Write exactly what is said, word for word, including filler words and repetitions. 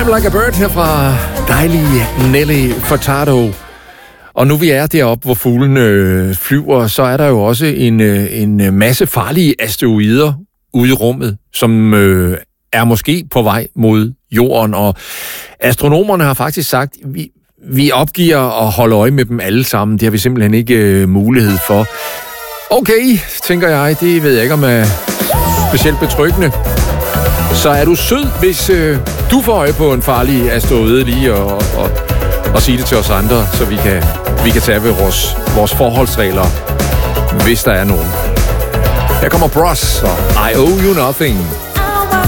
Fly Like a Bird her fra dejlige Nelly Furtado. Og nu vi er deroppe, hvor fuglen øh, flyver, så er der jo også en, øh, en masse farlige asteroider ude i rummet, som øh, er måske på vej mod jorden. Og astronomerne har faktisk sagt, vi, vi opgiver at holde øje med dem alle sammen. Det har vi simpelthen ikke øh, mulighed for. Okay, tænker jeg, det ved jeg ikke om er specielt betryggende. Så er du sød, hvis øh, du får øje på en farlig asteroide lige og, og, og sige det til os andre, så vi kan, vi kan tage ved vores, vores forholdsregler, hvis der er nogen. Her kommer Bros og I Owe You Nothing.